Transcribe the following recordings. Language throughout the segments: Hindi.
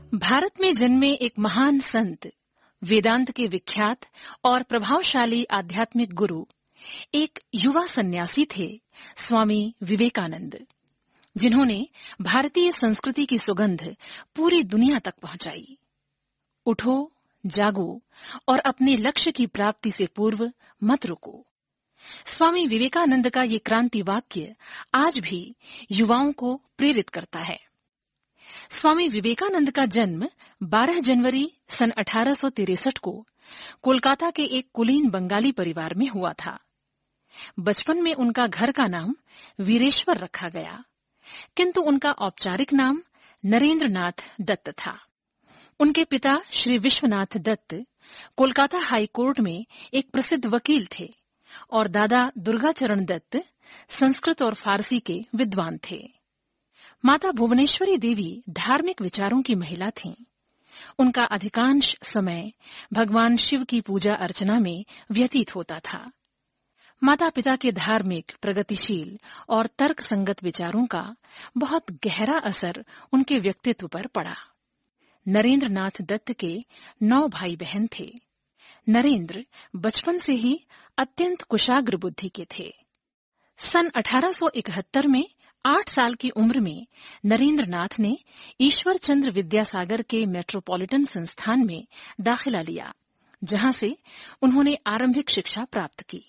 भारत में जन्मे एक महान संत, वेदांत के विख्यात और प्रभावशाली आध्यात्मिक गुरु, एक युवा सन्यासी थे, स्वामी विवेकानंद, जिन्होंने भारतीय संस्कृति की सुगंध पूरी दुनिया तक पहुंचाई। उठो, जागो और अपने लक्ष्य की प्राप्ति से पूर्व मत रुको। स्वामी विवेकानंद का ये क्रांति वाक्य आज भी युवाओं को प्रेरित करता है। स्वामी विवेकानंद का जन्म 12 जनवरी सन 1863 को कोलकाता के एक कुलीन बंगाली परिवार में हुआ था। बचपन में उनका घर का नाम वीरेश्वर रखा गया, किंतु उनका औपचारिक नाम नरेंद्र नाथ दत्त था। उनके पिता श्री विश्वनाथ दत्त कोलकाता हाई कोर्ट में एक प्रसिद्ध वकील थे और दादा दुर्गाचरण दत्त संस्कृत और फारसी के विद्वान थे। माता भुवनेश्वरी देवी धार्मिक विचारों की महिला थीं। उनका अधिकांश समय भगवान शिव की पूजा अर्चना में व्यतीत होता था। माता पिता के धार्मिक, प्रगतिशील और तर्क संगत विचारों का बहुत गहरा असर उनके व्यक्तित्व पर पड़ा। नरेंद्र नाथ दत्त के 9 भाई बहन थे। नरेंद्र बचपन से ही अत्यंत कुशाग्र बुद्धि के थे। सन 1871 में 8 साल की उम्र में नरेंद्र नाथ ने ईश्वर चंद्र विद्यासागर के मेट्रोपॉलिटन संस्थान में दाखिला लिया, जहां से उन्होंने आरंभिक शिक्षा प्राप्त की।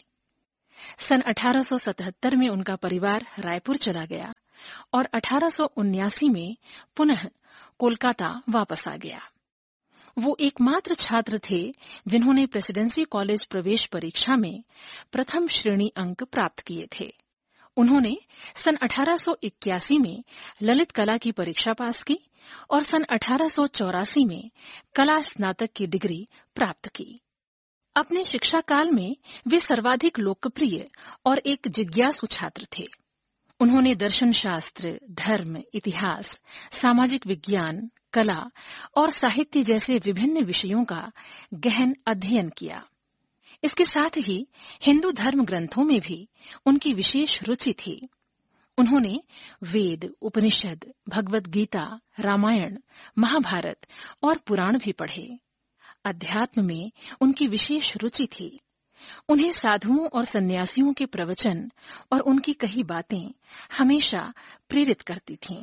सन 1877 में उनका परिवार रायपुर चला गया और 1879 में पुनः कोलकाता वापस आ गया। वो एकमात्र छात्र थे जिन्होंने प्रेसिडेंसी कॉलेज प्रवेश परीक्षा में प्रथम श्रेणी अंक प्राप्त किए थे। उन्होंने सन 1881 में ललित कला की परीक्षा पास की और सन 1884 में कला स्नातक की डिग्री प्राप्त की। अपने शिक्षा काल में वे सर्वाधिक लोकप्रिय और एक जिज्ञासु छात्र थे। उन्होंने दर्शन शास्त्र, धर्म, इतिहास, सामाजिक विज्ञान, कला और साहित्य जैसे विभिन्न विषयों का गहन अध्ययन किया। इसके साथ ही हिंदू धर्म ग्रंथों में भी उनकी विशेष रुचि थी। उन्होंने वेद, उपनिषद, भगवद गीता, रामायण, महाभारत और पुराण भी पढ़े। अध्यात्म में उनकी विशेष रुचि थी। उन्हें साधुओं और सन्यासियों के प्रवचन और उनकी कही बातें हमेशा प्रेरित करती थीं।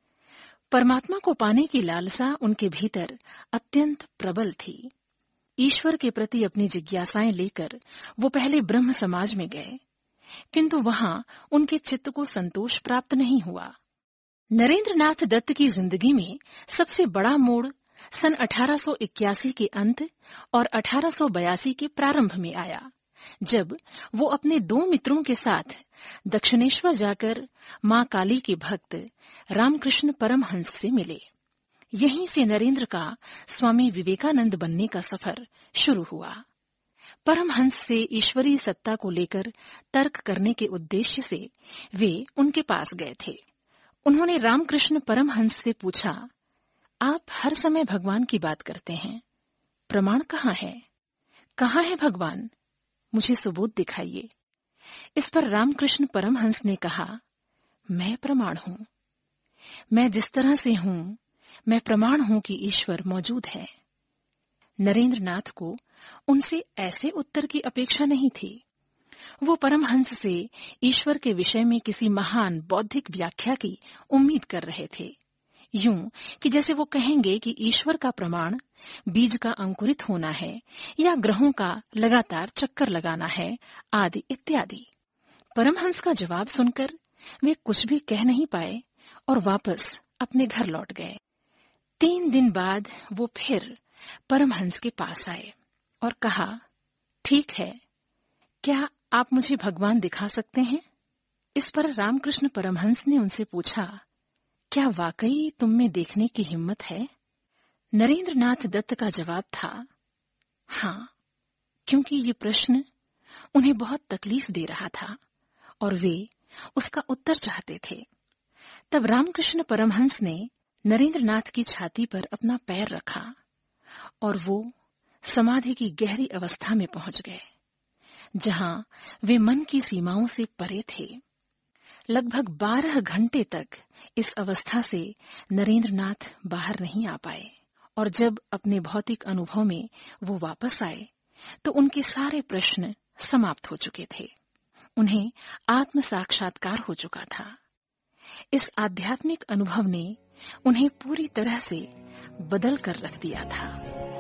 परमात्मा को पाने की लालसा उनके भीतर अत्यंत प्रबल थी। ईश्वर के प्रति अपनी जिज्ञासाएं लेकर वो पहले ब्रह्म समाज में गए, किंतु वहां उनके चित्त को संतोष प्राप्त नहीं हुआ। नरेंद्र नाथ दत्त की जिंदगी में सबसे बड़ा मोड़ सन 1881 के अंत और 1882 के प्रारंभ में आया, जब वो अपने 2 मित्रों के साथ दक्षिणेश्वर जाकर मां काली के भक्त रामकृष्ण परमहंस से मिले। यहीं से नरेंद्र का स्वामी विवेकानंद बनने का सफर शुरू हुआ। परमहंस से ईश्वरीय सत्ता को लेकर तर्क करने के उद्देश्य से वे उनके पास गए थे। उन्होंने रामकृष्ण परमहंस से पूछा, आप हर समय भगवान की बात करते हैं, प्रमाण कहाँ है? कहाँ है भगवान? मुझे सबूत दिखाइए। इस पर रामकृष्ण परमहंस ने कहा, मैं प्रमाण हूं। मैं जिस तरह से हूं, मैं प्रमाण हूं कि ईश्वर मौजूद है। नरेंद्र नाथ को उनसे ऐसे उत्तर की अपेक्षा नहीं थी। वो परमहंस से ईश्वर के विषय में किसी महान बौद्धिक व्याख्या की उम्मीद कर रहे थे, यूं कि जैसे वो कहेंगे कि ईश्वर का प्रमाण बीज का अंकुरित होना है या ग्रहों का लगातार चक्कर लगाना है, आदि इत्यादि। परमहंस का जवाब सुनकर वे कुछ भी कह नहीं पाए और वापस अपने घर लौट गए। 3 दिन बाद वो फिर परमहंस के पास आए और कहा, ठीक है, क्या आप मुझे भगवान दिखा सकते हैं? इस पर रामकृष्ण परमहंस ने उनसे पूछा, क्या वाकई तुम में देखने की हिम्मत है? नरेंद्र नाथ दत्त का जवाब था, हाँ, क्योंकि ये प्रश्न उन्हें बहुत तकलीफ दे रहा था और वे उसका उत्तर चाहते थे। तब रामकृष्ण परमहंस ने नरेंद्र नाथ की छाती पर अपना पैर रखा और वो समाधि की गहरी अवस्था में पहुंच गए, जहां वे मन की सीमाओं से परे थे। लगभग 12 घंटे तक इस अवस्था से नरेंद्रनाथ बाहर नहीं आ पाए और जब अपने भौतिक अनुभव में वो वापस आए तो उनके सारे प्रश्न समाप्त हो चुके थे। उन्हें आत्म साक्षात्कार हो चुका था। इस आध्यात्मिक अनुभव ने उन्हें पूरी तरह से बदल कर रख दिया था।